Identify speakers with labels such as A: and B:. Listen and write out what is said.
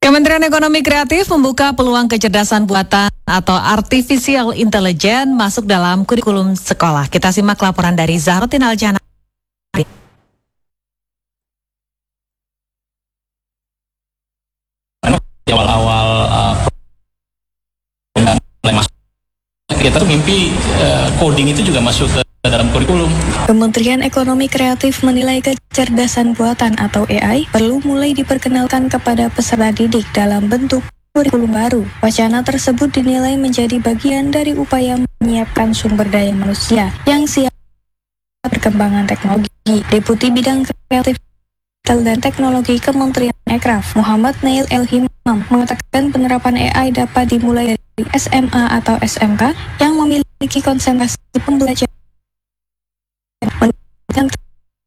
A: Kementerian Ekonomi Kreatif membuka peluang kecerdasan buatan atau artificial intelligence masuk dalam kurikulum sekolah. Kita simak laporan dari Zahrotin Aljana.
B: Awal-awal kita tuh mimpi coding itu juga masuk ke dalam kurikulum.
C: Kementerian Ekonomi Kreatif menilai kecerdasan buatan atau AI perlu mulai diperkenalkan kepada peserta didik dalam bentuk kurikulum baru. Wacana tersebut dinilai menjadi bagian dari upaya menyiapkan sumber daya manusia yang siap perkembangan teknologi. Deputi Bidang Kreatif dan Teknologi Kementerian Ekraf, Muhammad Nail El-Himam, mengatakan penerapan AI dapat dimulai dari SMA atau SMK yang memiliki konsentrasi pembelajaran